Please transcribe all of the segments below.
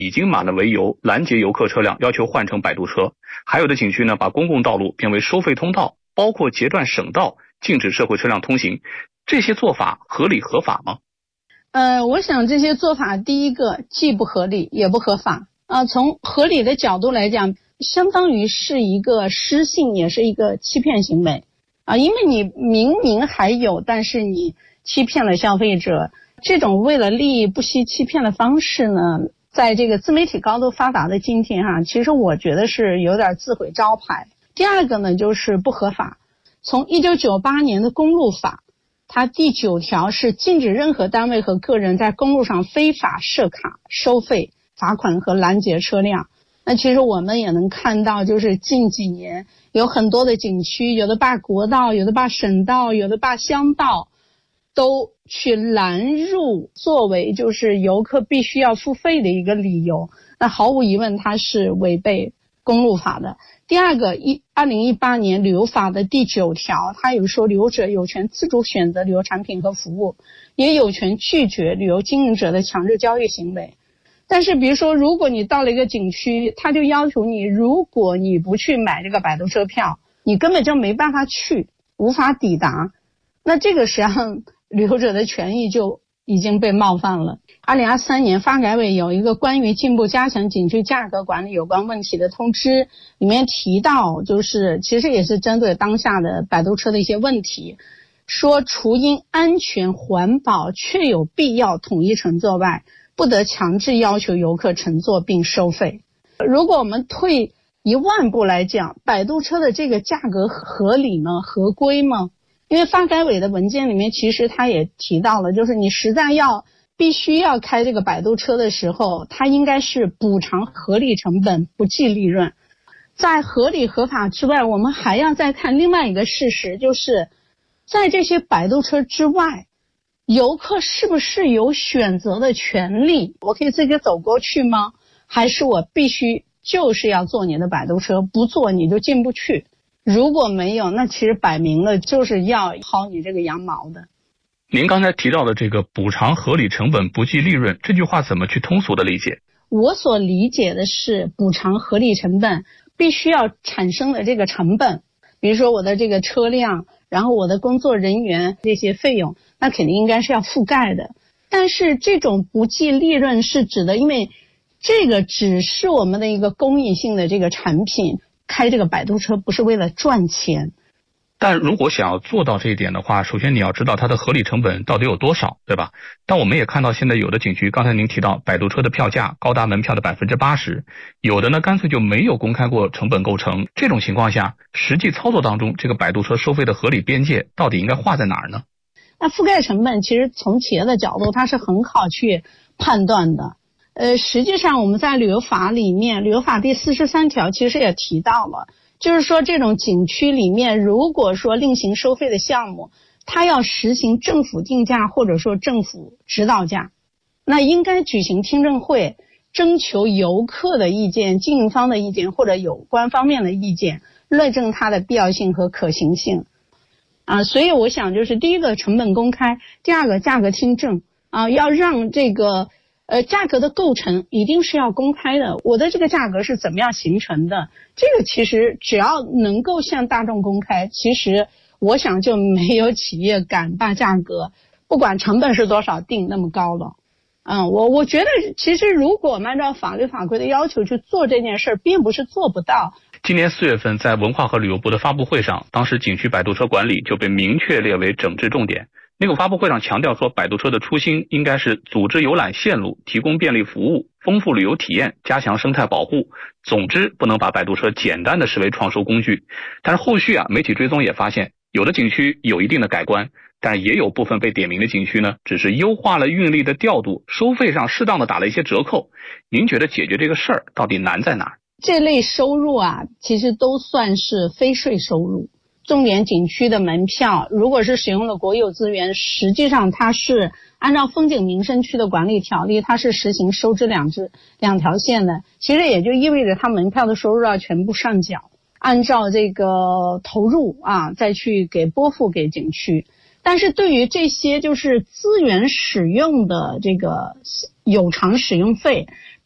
已经满了为由拦截游客车辆，要求换成摆渡车。还有的景区呢，把公共道路变为收费通道，包括截断省道，禁止社会车辆通行。这些做法合理合法吗？ 我想这些做法，第一个既不合理也不合法。从合理的角度来讲，相当于是一个失信，也是一个欺骗行为因为你明明还有，但是你欺骗了消费者，这种为了利益不惜欺骗的方式呢，在这个自媒体高度发达的今天其实我觉得是有点自毁招牌。第二个呢，就是不合法。从1998年的公路法，它第9条是禁止任何单位和个人在公路上非法设卡、收费、罚款和拦截车辆。那其实我们也能看到，就是近几年有很多的景区，有的把国道，有的把省道，有的把乡道都去拦入，作为就是游客必须要付费的一个理由。那毫无疑问它是违背公路法的。第二个，2018年旅游法的第9条，它有说旅游者有权自主选择旅游产品和服务，也有权拒绝旅游经营者的强制交易行为。但是比如说，如果你到了一个景区，他就要求你，如果你不去买这个摆渡车票，你根本就没办法去，无法抵达。那这个实际上旅游者的权益就已经被冒犯了。2023年发改委有一个关于进一步加强景区价格管理有关问题的通知，里面提到就是其实也是针对当下的摆渡车的一些问题，说除因安全环保确有必要统一乘坐外，不得强制要求游客乘坐并收费。如果我们退1万步来讲，摆渡车的这个价格合理吗？合规吗？因为发改委的文件里面其实他也提到了，就是你实在必须要开这个摆渡车的时候，它应该是补偿合理成本，不计利润。在合理合法之外，我们还要再看另外一个事实，就是在这些摆渡车之外，游客是不是有选择的权利？我可以自己走过去吗？还是我必须就是要坐你的摆渡车，不坐你就进不去？如果没有，那其实摆明了就是要薅你这个羊毛的。 您刚才提到的这个补偿合理成本不计利润，这句话怎么去通俗的理解？ 我所理解的是，补偿合理成本必须要产生的这个成本，比如说我的这个车辆，然后我的工作人员这些费用，那肯定应该是要覆盖的。但是这种不计利润是指的，因为这个只是我们的一个公益性的这个产品，开这个摆渡车不是为了赚钱。 但如果想要做到这一点的话，首先你要知道它的合理成本到底有多少，对吧？但我们也看到现在有的景区，刚才您提到摆渡车的票价高达门票的 80%， 有的呢干脆就没有公开过成本构成。这种情况下，实际操作当中这个摆渡车收费的合理边界到底应该画在哪儿呢？ 那覆盖成本其实从企业的角度它是很好去判断的。实际上我们在旅游法里面，旅游法第43条其实也提到了，就是说这种景区里面如果说另行收费的项目，它要实行政府定价或者说政府指导价，那应该举行听证会，征求游客的意见、经营方的意见或者有关方面的意见，论证它的必要性和可行性。所以我想就是第一个成本公开，第二个价格听证要让这个价格的构成一定是要公开的，我的这个价格是怎么样形成的，这个其实只要能够向大众公开，其实我想就没有企业敢把价格不管成本是多少定那么高了。我觉得其实如果按照法律法规的要求去做这件事，并不是做不到。 今年4月份在文化和旅游部的发布会上，当时景区摆渡车管理就被明确列为整治重点。那个发布会上强调说，摆渡车的初心应该是组织游览线路，提供便利服务，丰富旅游体验，加强生态保护。总之不能把摆渡车简单的视为创收工具。但是后续媒体追踪也发现，有的景区有一定的改观，但也有部分被点名的景区呢，只是优化了运力的调度，收费上适当的打了一些折扣。您觉得解决这个事儿到底难在哪儿？ 这类收入其实都算是非税收入。重点景区的门票如果是使用了国有资源，实际上它是按照风景名胜区的管理条例，它是实行收支两条线的。其实也就意味着它门票的收入要全部上缴，按照这个投入再去拨付给景区。但是对于这些就是资源使用的这个有偿使用费，比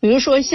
比如说像